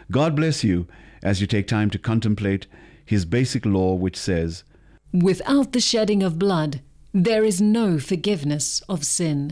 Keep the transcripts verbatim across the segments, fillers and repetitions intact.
God bless you as you take time to contemplate his basic law, which says, "Without the shedding of blood, there is no forgiveness of sin."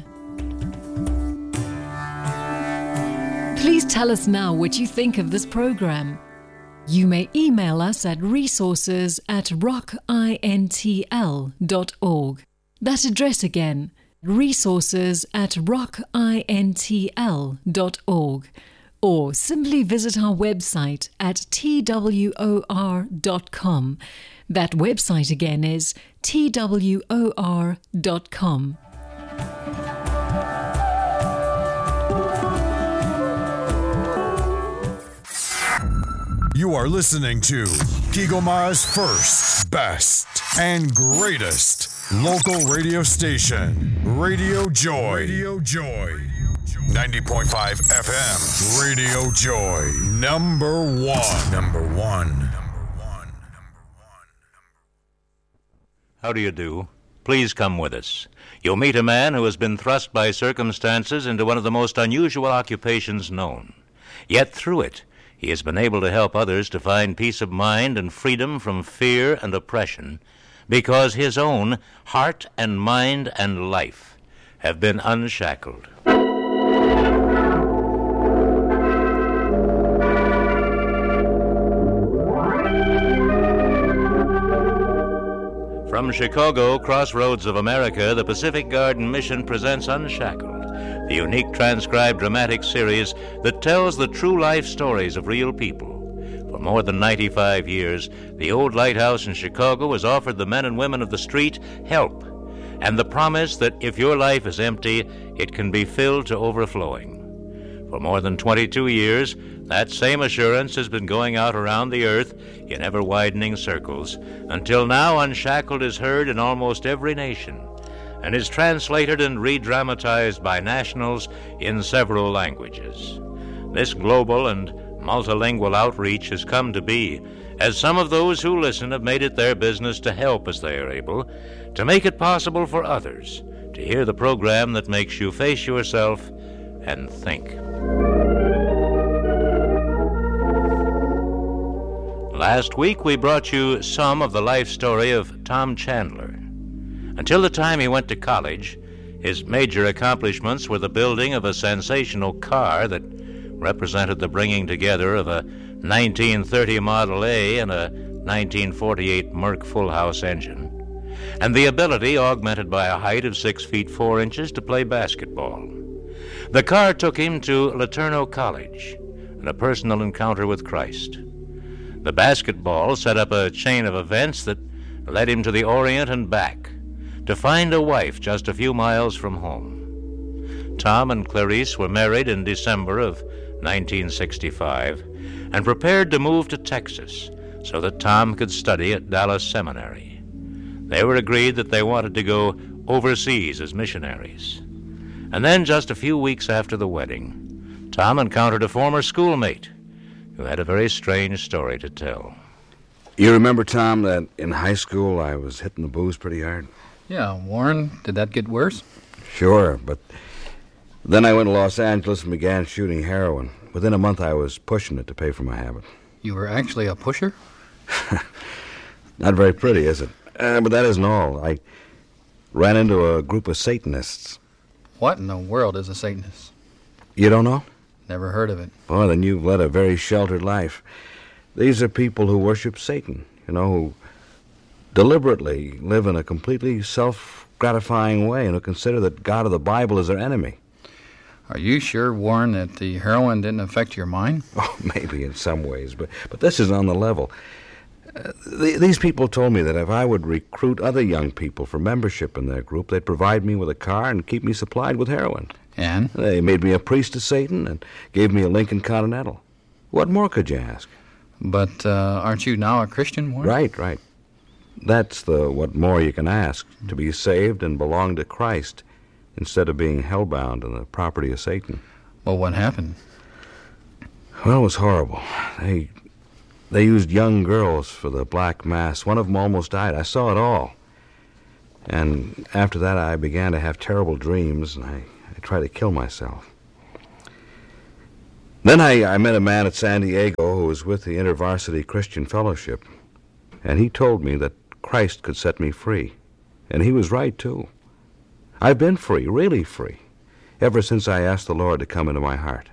Please tell us now what you think of this program. You may email us at resources at rock intl dot org. That address again, resources at rock intl dot org. Or simply visit our website at t w o r dot com. That website again is t w o r dot com. You are listening to Kigomara's first, best, and greatest local radio station, Radio Joy. Radio Joy. ninety point five F M. Radio Joy. Number one. Number one. How do you do? Please come with us. You'll meet a man who has been thrust by circumstances into one of the most unusual occupations known. Yet through it, he has been able to help others to find peace of mind and freedom from fear and oppression because his own heart and mind and life have been unshackled. From Chicago, crossroads of America, the Pacific Garden Mission presents Unshackled, the unique transcribed dramatic series that tells the true life stories of real people. For more than ninety-five years, the old lighthouse in Chicago has offered the men and women of the street help and the promise that if your life is empty, it can be filled to overflowing. For more than twenty-two years, that same assurance has been going out around the earth in ever-widening circles, until now Unshackled is heard in almost every nation and is translated and re-dramatized by nationals in several languages. This global and multilingual outreach has come to be as some of those who listen have made it their business to help as they are able, to make it possible for others to hear the program that makes you face yourself and think. Last week we brought you some of the life story of Tom Chandler. Until the time he went to college, his major accomplishments were the building of a sensational car that represented the bringing together of a nineteen thirty Model A and a nineteen forty-eight Merc full-house engine, and the ability, augmented by a height of six feet four inches, to play basketball. The car took him to Laterno College and a personal encounter with Christ. The basketball set up a chain of events that led him to the Orient and back, to find a wife just a few miles from home. Tom and Clarice were married in December of nineteen sixty-five and prepared to move to Texas so that Tom could study at Dallas Seminary. They were agreed that they wanted to go overseas as missionaries. And then, just a few weeks after the wedding, Tom encountered a former schoolmate who had a very strange story to tell. You remember, Tom, that in high school I was hitting the booze pretty hard? Yeah, Warren, did that get worse? Sure, but then I went to Los Angeles and began shooting heroin. Within a month I was pushing it to pay for my habit. You were actually a pusher? Not very pretty, is it? Uh, but that isn't all. I ran into a group of Satanists. What in the world is a Satanist? You don't know? Never heard of it. Well, then you've led a very sheltered life. These are people who worship Satan, you know, who deliberately live in a completely self-gratifying way and who consider that God of the Bible is their enemy. Are you sure, Warren, that the heroin didn't affect your mind? Oh, maybe in some ways, but, but this is on the level. Uh, th- these people told me that if I would recruit other young people for membership in their group, they'd provide me with a car and keep me supplied with heroin. And? They made me a priest of Satan and gave me a Lincoln Continental. What more could you ask? But uh, aren't you now a Christian, Warren? Right, right. That's the what more you can ask, to be saved and belong to Christ instead of being hellbound in the property of Satan. Well, what happened? Well, it was horrible. They they used young girls for the black mass. One of them almost died. I saw it all. And after that, I began to have terrible dreams, and I, I tried to kill myself. Then I, I met a man at San Diego who was with the InterVarsity Christian Fellowship, and he told me that Christ could set me free. And he was right, too. I've been free, really free, ever since I asked the Lord to come into my heart.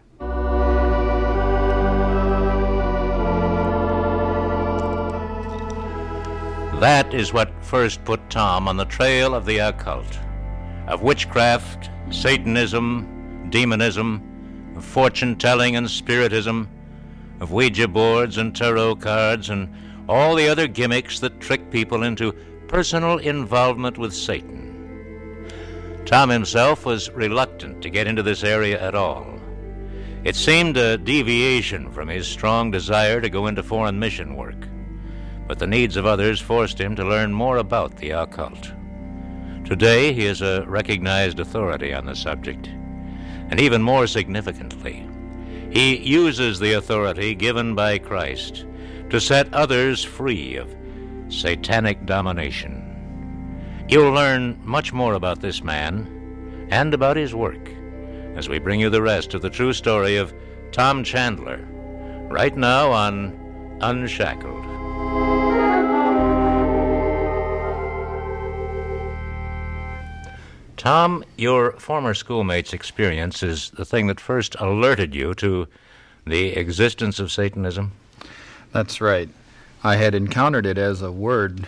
That is what first put Tom on the trail of the occult, of witchcraft, Satanism, demonism, of fortune-telling and spiritism, of Ouija boards and tarot cards, and all the other gimmicks that trick people into personal involvement with Satan. Tom himself was reluctant to get into this area at all. It seemed a deviation from his strong desire to go into foreign mission work, but the needs of others forced him to learn more about the occult. Today, he is a recognized authority on the subject. And even more significantly, he uses the authority given by Christ to set others free of satanic domination. You'll learn much more about this man and about his work as we bring you the rest of the true story of Tom Chandler, right now on Unshackled. Tom, your former schoolmate's experience is the thing that first alerted you to the existence of Satanism? That's right. I had encountered it as a word,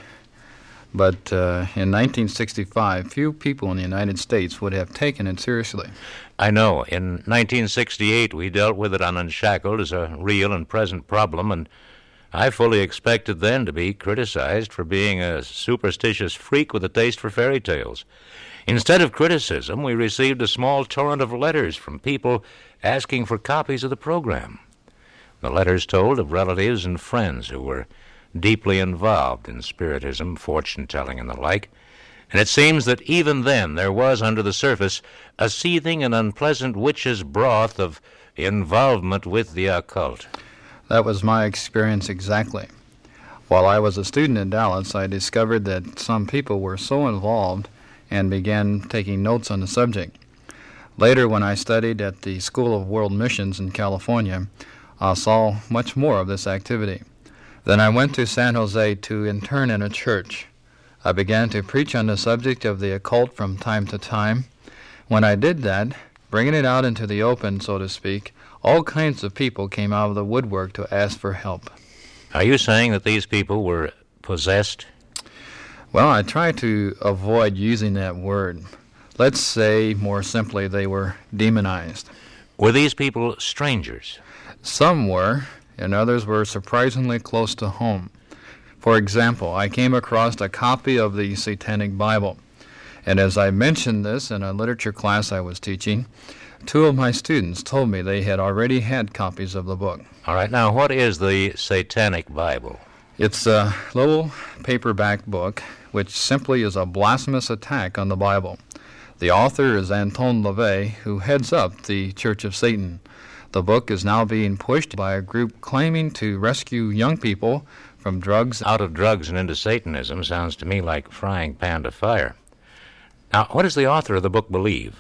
but uh, in nineteen sixty-five, few people in the United States would have taken it seriously. I know. In nineteen sixty-eight, we dealt with it on Unshackled as a real and present problem, and I fully expected then to be criticized for being a superstitious freak with a taste for fairy tales. Instead of criticism, we received a small torrent of letters from people asking for copies of the program. The letters told of relatives and friends who were deeply involved in spiritism, fortune-telling, and the like, and it seems that even then there was under the surface a seething and unpleasant witch's broth of involvement with the occult. That was my experience exactly. While I was a student in Dallas, I discovered that some people were so involved and began taking notes on the subject. Later, when I studied at the School of World Missions in California, I saw much more of this activity. Then I went to San Jose to intern in a church. I began to preach on the subject of the occult from time to time. When I did that, bringing it out into the open, so to speak, all kinds of people came out of the woodwork to ask for help. Are you saying that these people were possessed? Well, I try to avoid using that word. Let's say, more simply, they were demonized. Were these people strangers? Some were, and others were surprisingly close to home. For example, I came across a copy of the Satanic Bible, and as I mentioned this in a literature class I was teaching, two of my students told me they had already had copies of the book. All right, now what is the Satanic Bible? It's a little paperback book which simply is a blasphemous attack on the Bible. The author is Anton LaVey, who heads up the Church of Satan. The book is now being pushed by a group claiming to rescue young people from drugs. Out of drugs and into Satanism sounds to me like frying pan to fire. Now, what does the author of the book believe?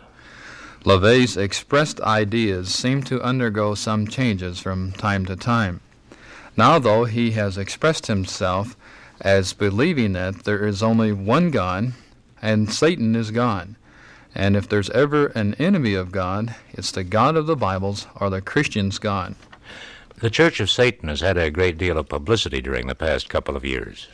LaVey's expressed ideas seem to undergo some changes from time to time. Now, though, he has expressed himself as believing that there is only one God and Satan is God. And if there's ever an enemy of God, it's the God of the Bibles or the Christian's God. The Church of Satan has had a great deal of publicity during the past couple of years.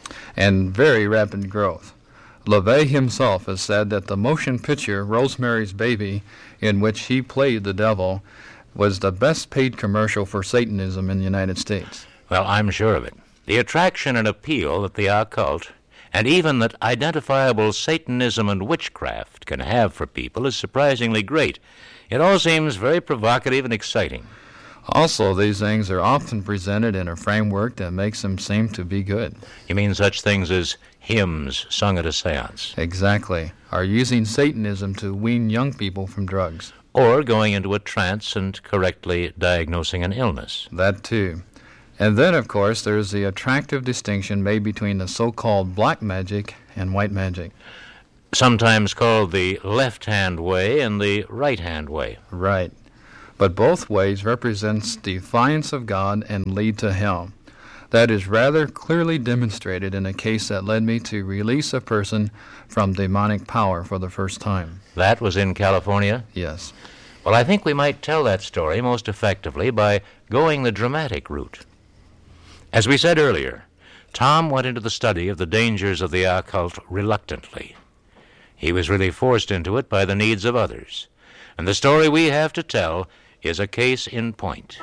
And very rapid growth. LaVey himself has said that the motion picture Rosemary's Baby, in which he played the devil, was the best paid commercial for Satanism in the United States. Well, I'm sure of it. The attraction and appeal that the occult, and even that identifiable Satanism and witchcraft can have for people is surprisingly great. It all seems very provocative and exciting. Also, these things are often presented in a framework that makes them seem to be good. You mean such things as hymns sung at a seance? Exactly. Are using Satanism to wean young people from drugs. Or going into a trance and correctly diagnosing an illness. That too. And then, of course, there's the attractive distinction made between the so-called black magic and white magic. Sometimes called the left-hand way and the right-hand way. Right. but both ways represents defiance of God and lead to hell. That is rather clearly demonstrated in a case that led me to release a person from demonic power for the first time. That was in California? Yes. Well, I think we might tell that story most effectively by going the dramatic route. As we said earlier, Tom went into the study of the dangers of the occult reluctantly. He was really forced into it by the needs of others. And the story we have to tell is a case in point.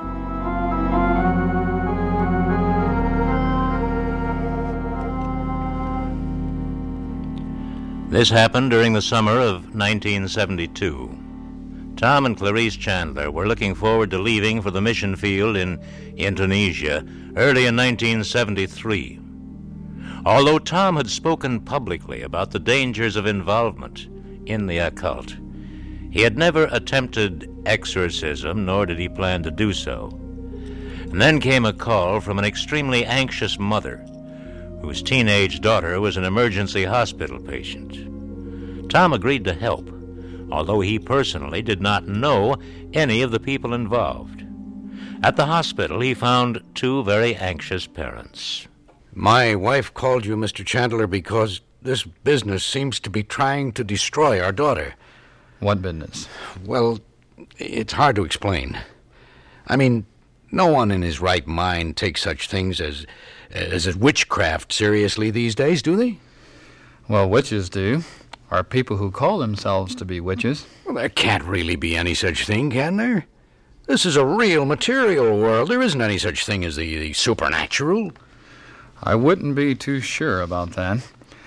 This happened during the summer of nineteen seventy-two. Tom and Clarice Chandler were looking forward to leaving for the mission field in Indonesia early in nineteen seventy-three. Although Tom had spoken publicly about the dangers of involvement in the occult, he had never attempted exorcism, nor did he plan to do so. And then came a call from an extremely anxious mother whose teenage daughter was an emergency hospital patient. Tom agreed to help, although he personally did not know any of the people involved. At the hospital, he found two very anxious parents. My wife called you, Mister Chandler, because this business seems to be trying to destroy our daughter. What business? Well, it's hard to explain. I mean, no one in his right mind takes such things as as a witchcraft seriously these days, do they? Well, witches do. Are people who call themselves to be witches. Well, there can't really be any such thing, can there? This is a real material world. There isn't any such thing as the, the supernatural. I wouldn't be too sure about that.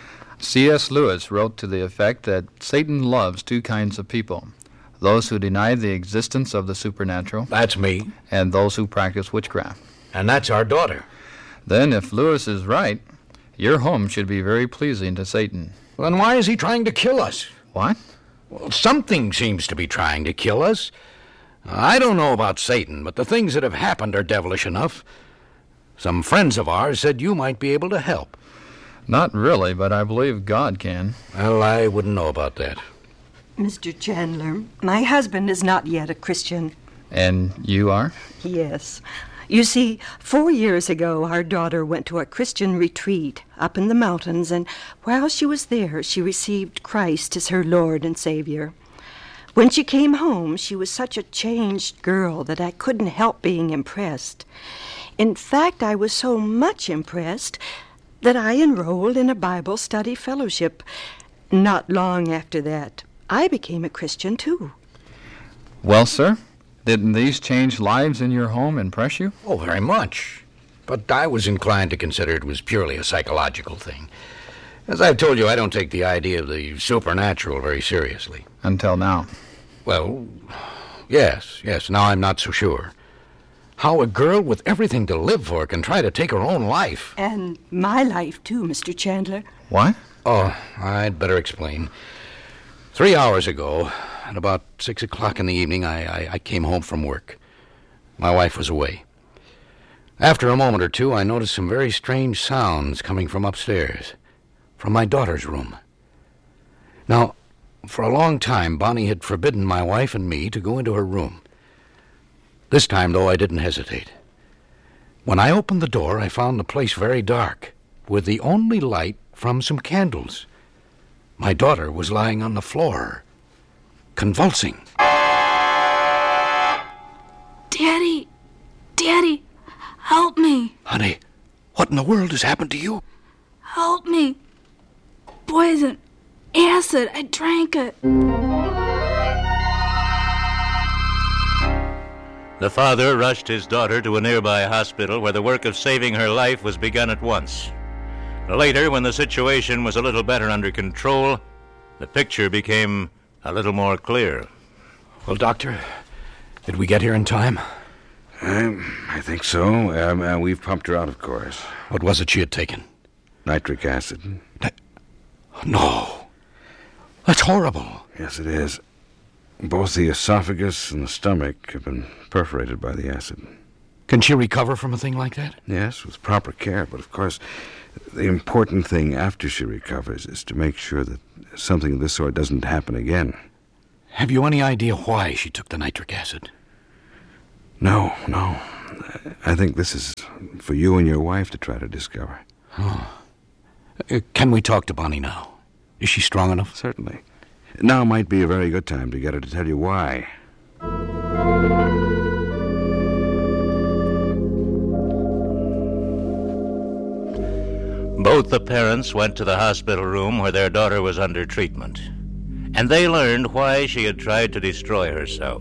C S Lewis wrote to the effect that Satan loves two kinds of people: those who deny the existence of the supernatural. That's me. And those who practice witchcraft. And that's our daughter. Then, if Lewis is right, your home should be very pleasing to Satan. Well, then why is he trying to kill us? What? Well, something seems to be trying to kill us. I don't know about Satan, but the things that have happened are devilish enough. Some friends of ours said you might be able to help. Not really, but I believe God can. Well, I wouldn't know about that. Mister Chandler, my husband is not yet a Christian. And you are? Yes. You see, four years ago, our daughter went to a Christian retreat up in the mountains, and while she was there, she received Christ as her Lord and Savior. When she came home, she was such a changed girl that I couldn't help being impressed. In fact, I was so much impressed that I enrolled in a Bible study fellowship. Not long after that, I became a Christian, too. Well, sir, didn't these changed lives in your home impress you? Oh, very much. But I was inclined to consider it was purely a psychological thing. As I've told you, I don't take the idea of the supernatural very seriously. Until now. Well, yes, yes, now I'm not so sure. How a girl with everything to live for can try to take her own life. And my life, too, Mister Chandler. What? Oh, I'd better explain. Three hours ago, at about six o'clock in the evening, I, I, I came home from work. My wife was away. After a moment or two, I noticed some very strange sounds coming from upstairs, from my daughter's room. Now, for a long time, Bonnie had forbidden my wife and me to go into her room. This time, though, I didn't hesitate. When I opened the door, I found the place very dark, with the only light from some candles. My daughter was lying on the floor, convulsing. Daddy, Daddy, help me. Honey, what in the world has happened to you? Help me. Poison, acid, I drank it. The father rushed his daughter to a nearby hospital where the work of saving her life was begun at once. Later, when the situation was a little better under control, the picture became a little more clear. Well, Doctor, did we get here in time? Um, I think so. Um, uh, we've pumped her out, of course. What was it she had taken? Nitric acid. Ni- no. That's horrible. Yes, it is. Both the esophagus and the stomach have been perforated by the acid. Can she recover from a thing like that? Yes, with proper care. But, of course, the important thing after she recovers is to make sure that something of this sort doesn't happen again. Have you any idea why she took the nitric acid? No, no. I think this is for you and your wife to try to discover. Oh. Uh, can we talk to Bonnie now? Is she strong enough? Certainly. Now might be a very good time to get her to tell you why. Both the parents went to the hospital room where their daughter was under treatment, and they learned why she had tried to destroy herself.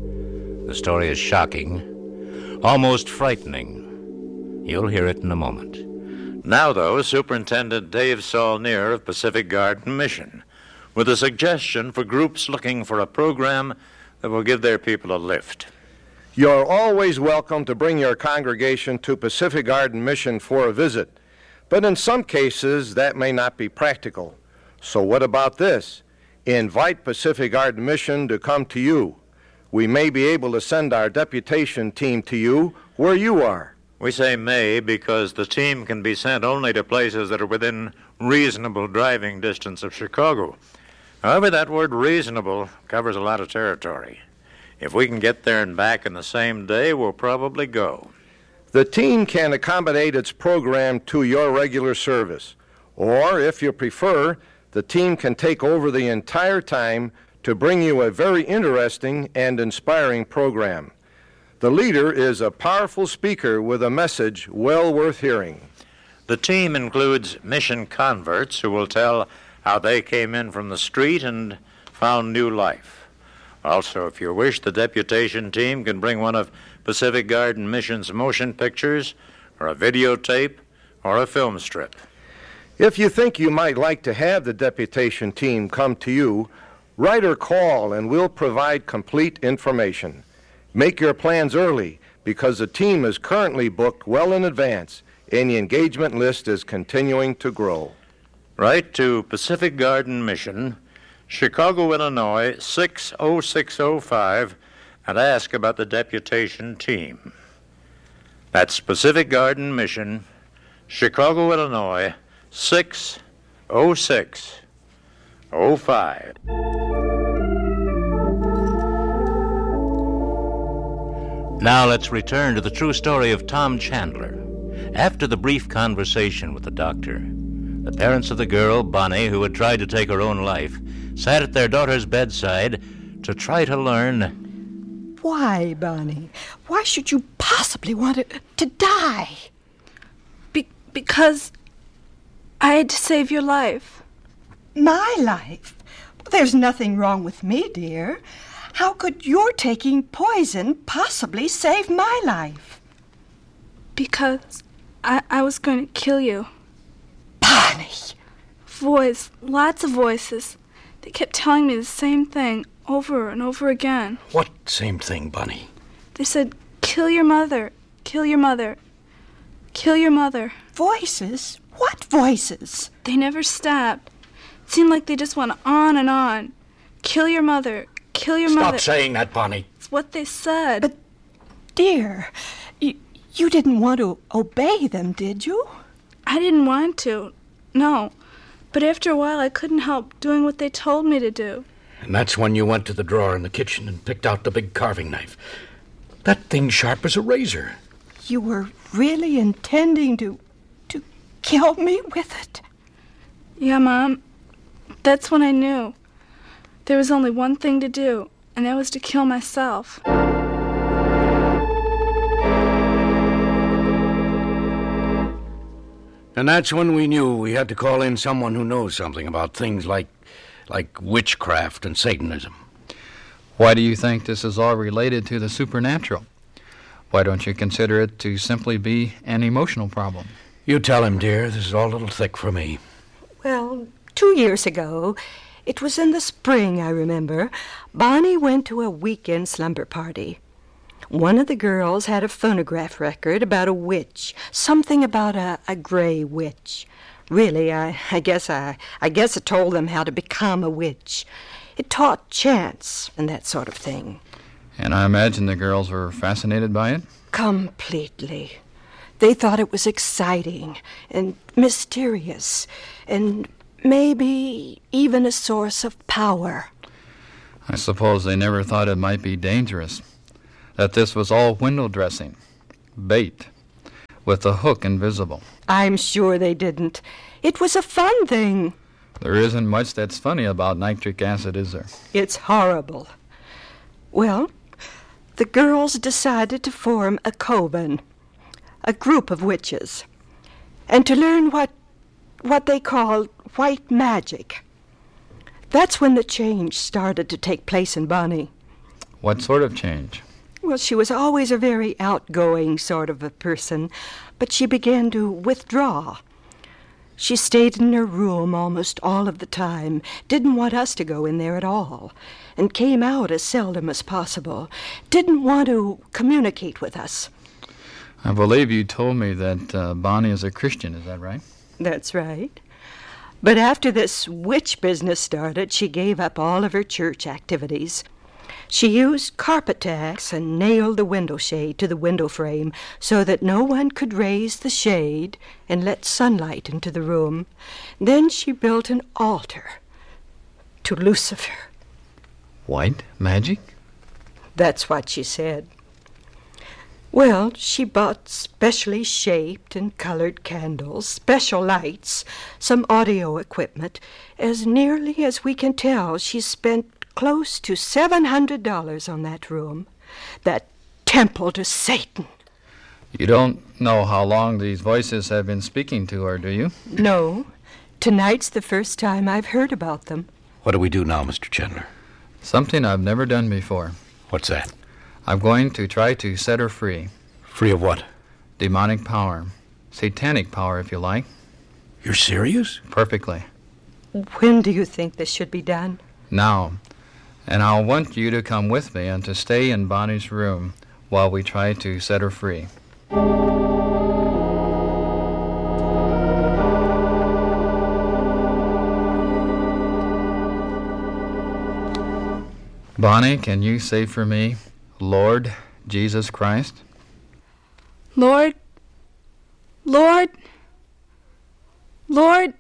The story is shocking, almost frightening. You'll hear it in a moment. Now, though, Superintendent Dave Saulnier of Pacific Garden Mission, with a suggestion for groups looking for a program that will give their people a lift. You're always welcome to bring your congregation to Pacific Garden Mission for a visit. But in some cases, that may not be practical. So what about this? Invite Pacific Garden Mission to come to you. We may be able to send our deputation team to you where you are. We say may because the team can be sent only to places that are within reasonable driving distance of Chicago. However, that word reasonable covers a lot of territory. If we can get there and back in the same day, we'll probably go. The team can accommodate its program to your regular service. Or, if you prefer, the team can take over the entire time to bring you a very interesting and inspiring program. The leader is a powerful speaker with a message well worth hearing. The team includes mission converts who will tell how they came in from the street and found new life. Also, if you wish, the deputation team can bring one of Pacific Garden Mission's motion pictures, or a videotape, or a film strip. If you think you might like to have the deputation team come to you, write or call and we'll provide complete information. Make your plans early because the team is currently booked well in advance and the engagement list is continuing to grow. Write to Pacific Garden Mission, Chicago, Illinois, six oh six oh five, and ask about the deputation team. That's Pacific Garden Mission, Chicago, Illinois, six oh six oh five. Now let's return to the true story of Tom Chandler. After the brief conversation with the doctor, the parents of the girl, Bonnie, who had tried to take her own life, sat at their daughter's bedside to try to learn... Why, Bonnie? Why should you possibly want to, to die? Be- because I had to save your life. My life? There's nothing wrong with me, dear. How could your taking poison possibly save my life? Because I, I was going to kill you. Bonnie! Voice, lots of voices. They kept telling me the same thing over and over again. What same thing, Bonnie? They said, kill your mother, kill your mother, kill your mother. Voices? What voices? They never stopped. It seemed like they just went on and on. Kill your mother, kill your Stop mother. Stop saying that, Bonnie. It's what they said. But, dear, you, you didn't want to obey them, did you? I didn't want to, no. But after a while, I couldn't help doing what they told me to do. And that's when you went to the drawer in the kitchen and picked out the big carving knife. That thing's sharp as a razor. You were really intending to... to kill me with it? Yeah, Mom. That's when I knew. There was only one thing to do, and that was to kill myself. And that's when we knew we had to call in someone who knows something about things like like witchcraft and Satanism. Why do you think this is all related to the supernatural? Why don't you consider it to simply be an emotional problem? You tell him, dear. This is all a little thick for me. Well, two years ago, it was in the spring, I remember, Bonnie went to a weekend slumber party. One of the girls had a phonograph record about a witch, something about a, a gray witch. Really, I, I guess I, I guess it told them how to become a witch. It taught chants and that sort of thing. And I imagine the girls were fascinated by it? Completely. They thought it was exciting and mysterious and maybe even a source of power. I suppose they never thought it might be dangerous. that this was all window dressing, bait, with the hook invisible. I'm sure they didn't. It was a fun thing. There isn't much that's funny about nitric acid, is there? It's horrible. Well, the girls decided to form a coven, a group of witches, and to learn what what they call white magic. That's when the change started to take place in Bonnie. What sort of change? Well, she was always a very outgoing sort of a person, but she began to withdraw. She stayed in her room almost all of the time, didn't want us to go in there at all, and came out as seldom as possible, didn't want to communicate with us. I believe you told me that uh, Bonnie is a Christian, is that right? That's right. But after this witch business started, she gave up all of her church activities. She used carpet tacks and nailed the window shade to the window frame so that no one could raise the shade and let sunlight into the room. Then she built an altar to Lucifer. White magic? That's what she said. Well, she bought specially shaped and colored candles, special lights, some audio equipment. As nearly as we can tell, she spent close to seven hundred dollars on that room, that temple to Satan. You don't know how long these voices have been speaking to her, do you? No. Tonight's the first time I've heard about them. What do we do now, Mister Chandler? Something I've never done before. What's that? I'm going to try to set her free. Free of what? Demonic power. Satanic power, if you like. You're serious? Perfectly. When do you think this should be done? Now. And I'll want you to come with me and to stay in Bonnie's room while we try to set her free. Bonnie, can you say for me, Lord Jesus Christ? Lord, Lord, Lord,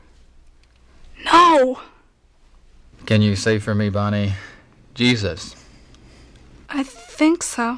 no. Can you say for me, Bonnie, Jesus? I think so.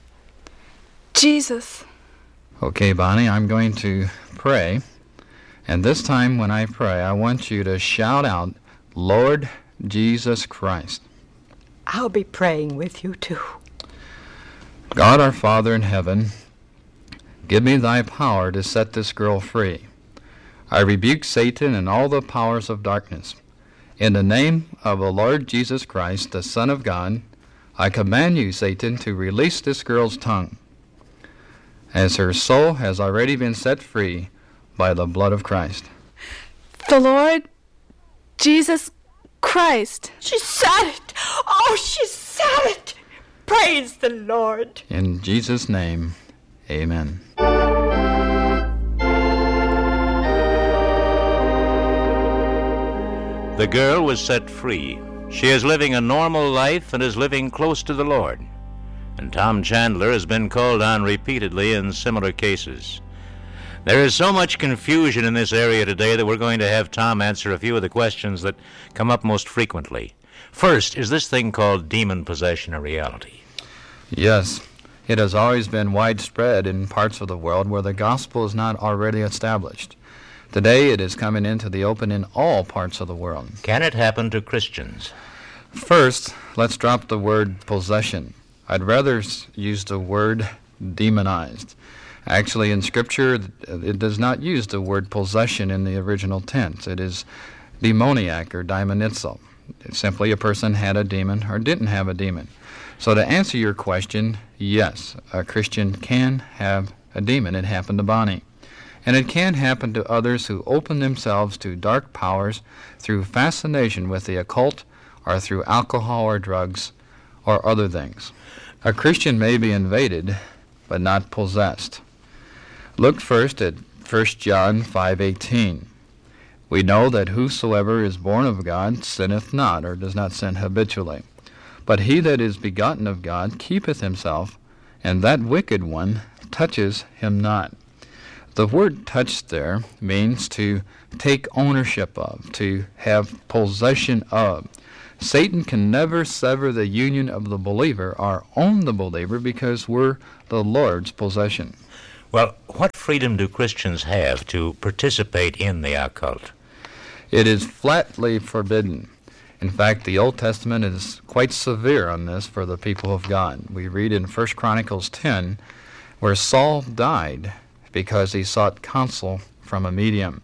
Jesus. Okay, Bonnie, I'm going to pray. And this time when I pray, I want you to shout out, Lord Jesus Christ. I'll be praying with you, too. God our Father in heaven, give me thy power to set this girl free. I rebuke Satan and all the powers of darkness. In the name of the Lord Jesus Christ, the Son of God, I command you, Satan, to release this girl's tongue, as her soul has already been set free by the blood of Christ. The Lord Jesus Christ. She said it! Oh, she said it! Praise the Lord! In Jesus' name, amen. The girl was set free. She is living a normal life and is living close to the Lord. And Tom Chandler has been called on repeatedly in similar cases. There is so much confusion in this area today that we're going to have Tom answer a few of the questions that come up most frequently. First, is this thing called demon possession a reality? Yes. It has always been widespread in parts of the world where the gospel is not already established. Today it is coming into the open in all parts of the world. Can it happen to Christians? First, let's drop the word possession. I'd rather s- use the word demonized. Actually, in Scripture, it does not use the word possession in the original tense. It is demoniac or daimonizo. It's simply a person had a demon or didn't have a demon. So to answer your question, yes, a Christian can have a demon. It happened to Bonnie. And it can happen to others who open themselves to dark powers through fascination with the occult or through alcohol or drugs or other things. A Christian may be invaded, but not possessed. Look first at First John five eighteen. We know that whosoever is born of God sinneth not, or does not sin habitually. But he that is begotten of God keepeth himself, and that wicked one touches him not. The word touch there means to take ownership of, to have possession of. Satan can never sever the union of the believer or own the believer because we're the Lord's possession. Well, what freedom do Christians have to participate in the occult? It is flatly forbidden. In fact, the Old Testament is quite severe on this for the people of God. We read in First Chronicles ten where Saul died because he sought counsel from a medium.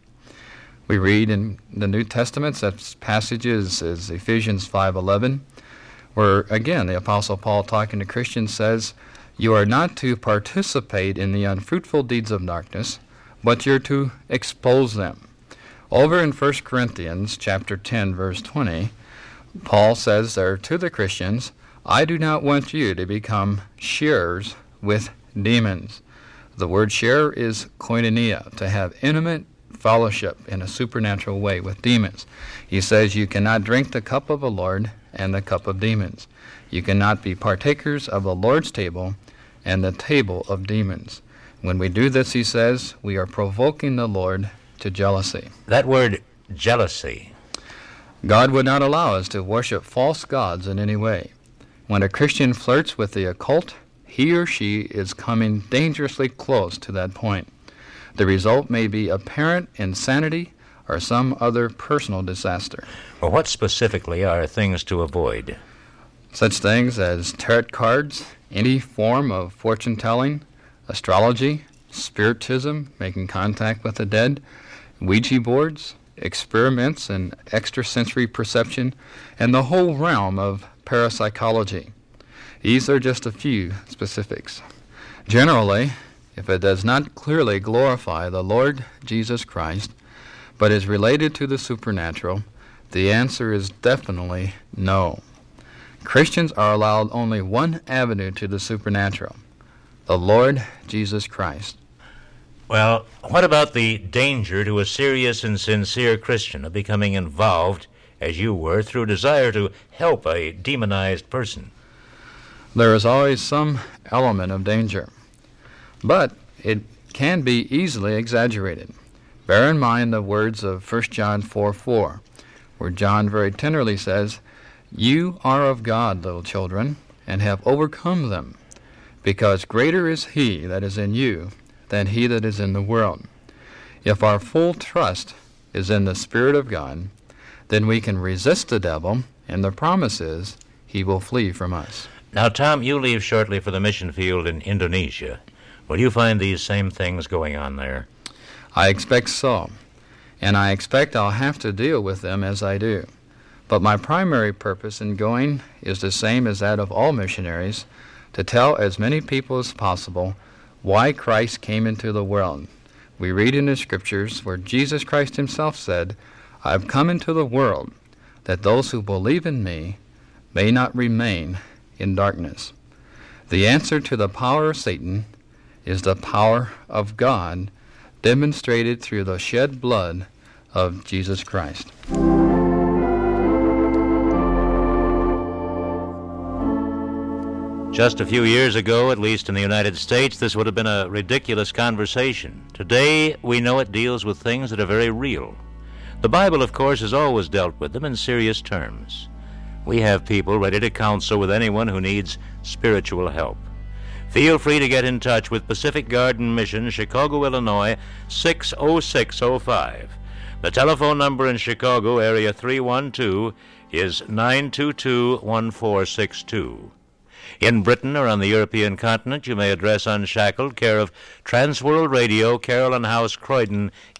We read in the New Testament such passages as Ephesians five eleven, where again the Apostle Paul talking to Christians says, "You are not to participate in the unfruitful deeds of darkness, but you're to expose them." Over in First Corinthians chapter ten, verse twenty, Paul says there to the Christians, "I do not want you to become sharers with demons." The word share is koinonia, to have intimate fellowship in a supernatural way with demons. He says you cannot drink the cup of the Lord and the cup of demons. You cannot be partakers of the Lord's table and the table of demons. When we do this, he says, we are provoking the Lord to jealousy. That word jealousy. God would not allow us to worship false gods in any way. When a Christian flirts with the occult, he or she is coming dangerously close to that point. The result may be apparent insanity or some other personal disaster. Well, what specifically are things to avoid? Such things as tarot cards, any form of fortune-telling, astrology, spiritism, making contact with the dead, Ouija boards, experiments in extrasensory perception, and the whole realm of parapsychology. These are just a few specifics. Generally, if it does not clearly glorify the Lord Jesus Christ, but is related to the supernatural, the answer is definitely no. Christians are allowed only one avenue to the supernatural, the Lord Jesus Christ. Well, what about the danger to a serious and sincere Christian of becoming involved, as you were, through desire to help a demonized person? There is always some element of danger, but it can be easily exaggerated. Bear in mind the words of First John four four, where John very tenderly says, "You are of God, little children, and have overcome them, because greater is he that is in you than he that is in the world." If our full trust is in the Spirit of God, then we can resist the devil, and the promise is he will flee from us. Now, Tom, you leave shortly for the mission field in Indonesia. Will you find these same things going on there? I expect so, and I expect I'll have to deal with them as I do. But my primary purpose in going is the same as that of all missionaries, to tell as many people as possible why Christ came into the world. We read in the Scriptures where Jesus Christ himself said, "I've come into the world that those who believe in me may not remain in darkness." The answer to the power of Satan is the power of God, demonstrated through the shed blood of Jesus Christ. Just a few years ago, at least in the United States, this would have been a ridiculous conversation. Today, we know it deals with things that are very real. The Bible, of course, has always dealt with them in serious terms. We have people ready to counsel with anyone who needs spiritual help. Feel free to get in touch with Pacific Garden Mission, Chicago, Illinois, six oh six oh five. The telephone number in Chicago, area three one two, is nine two two, one four six two. In Britain or on the European continent, you may address Unshackled, care of Transworld Radio, Carolyn House, Croydon,